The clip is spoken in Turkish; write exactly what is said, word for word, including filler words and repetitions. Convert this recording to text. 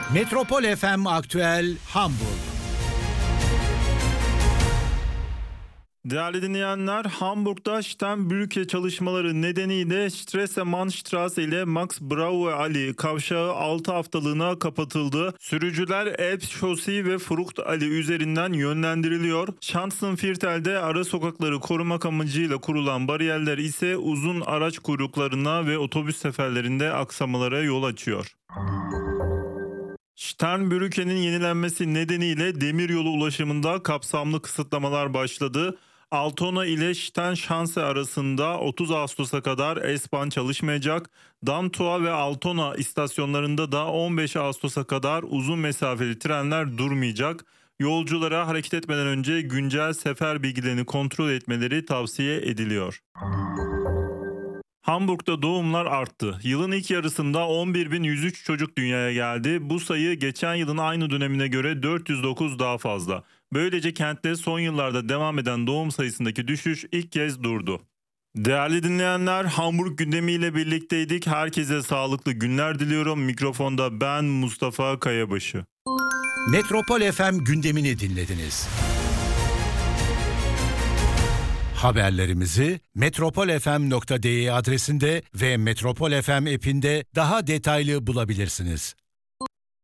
Metropol F M Aktüel Hamburg. Değerli dinleyenler, Hamburg'da Sternbrücke çalışmaları nedeniyle Stresemannstraße ile Max Brauer Allee kavşağı altı haftalığına kapatıldı. Sürücüler Elbchaussee ve Frucht Allee üzerinden yönlendiriliyor. Schanzenviertel'de ara sokakları korumak amacıyla kurulan bariyerler ise uzun araç kuyruklarına ve otobüs seferlerinde aksamalara yol açıyor. Sternbrücke'nin yenilenmesi nedeniyle demiryolu ulaşımında kapsamlı kısıtlamalar başladı. Altona ile Sternschanze arasında otuz Ağustos'a kadar S-Bahn çalışmayacak. Damtoa ve Altona istasyonlarında da on beş Ağustos'a kadar uzun mesafeli trenler durmayacak. Yolculara hareket etmeden önce güncel sefer bilgilerini kontrol etmeleri tavsiye ediliyor. Hamburg'da doğumlar arttı. Yılın ilk yarısında on bir bin yüz üç çocuk dünyaya geldi. Bu sayı geçen yılın aynı dönemine göre dört yüz dokuz daha fazla. Böylece kentte son yıllarda devam eden doğum sayısındaki düşüş ilk kez durdu. Değerli dinleyenler, Hamburg gündemiyle birlikteydik. Herkese sağlıklı günler diliyorum. Mikrofonda ben Mustafa Kayabaşı. Metropol F M gündemini dinlediniz. Haberlerimizi metropol f m nokta d e adresinde ve Metropol F M app'inde daha detaylı bulabilirsiniz.